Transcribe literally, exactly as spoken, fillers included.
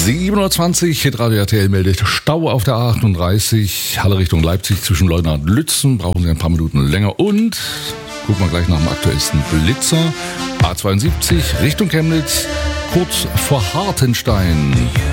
sieben Uhr zwanzig, Hitradio R T L meldet Stau auf der A achtunddreißig, Halle Richtung Leipzig zwischen Leutnant und Lützen, brauchen Sie ein paar Minuten länger und gucken wir gleich nach dem aktuellsten Blitzer, A zweiundsiebzig Richtung Chemnitz, kurz vor Hartenstein.